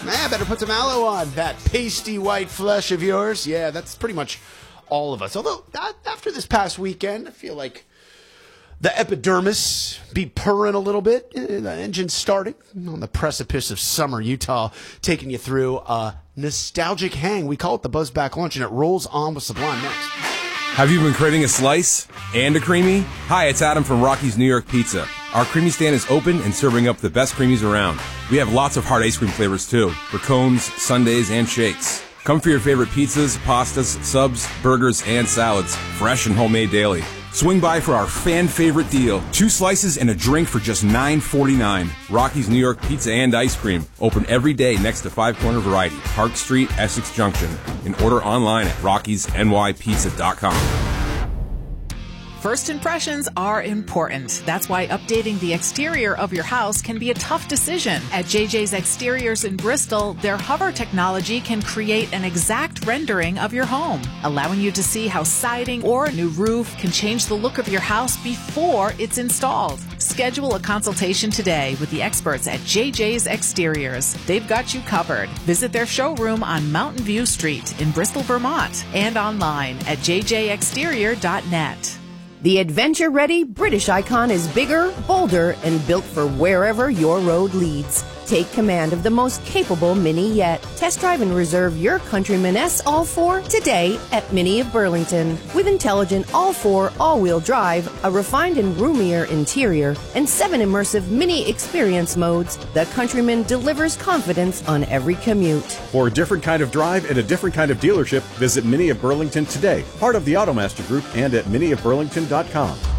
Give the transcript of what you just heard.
Man, better put some aloe on that pasty white flesh of yours. Yeah, that's pretty much all of us. Although, after this past weekend, I feel like the epidermis be purring a little bit. The engine's starting on the precipice of summer Utah, taking you through a nostalgic hang. We call it the Buzzback Lunch, and it rolls on with Sublime next. Have you been craving a slice and a creamy? Hi, it's Adam from Rocky's New York Pizza. Our creamy stand is open and serving up the best creamies around. We have lots of hard ice cream flavors too, for cones, sundaes, and shakes. Come for your favorite pizzas, pastas, subs, burgers, and salads, fresh and homemade daily. Swing by for our fan-favorite deal, 2 slices and a drink for just $9.49. Rocky's New York Pizza and Ice Cream, open every day next to Five Corner Variety, Park Street, Essex Junction, and order online at rockysnypizza.com. First impressions are important. That's why updating the exterior of your house can be a tough decision. At JJ's Exteriors in Bristol, their hover technology can create an exact rendering of your home, allowing you to see how siding or a new roof can change the look of your house before it's installed. Schedule a consultation today with the experts at JJ's Exteriors. They've got you covered. Visit their showroom on Mountain View Street in Bristol, Vermont, and online at jjexterior.net. The adventure-ready British Icon is bigger, bolder, and built for wherever your road leads. Take command of the most capable Mini yet. Test drive and reserve your Countryman S All-4 today at Mini of Burlington. With intelligent All-4 all-wheel drive, a refined and roomier interior, and 7 immersive Mini experience modes, the Countryman delivers confidence on every commute. For a different kind of drive and a different kind of dealership, visit Mini of Burlington today. Part of the Automaster Group and at miniofburlington.com.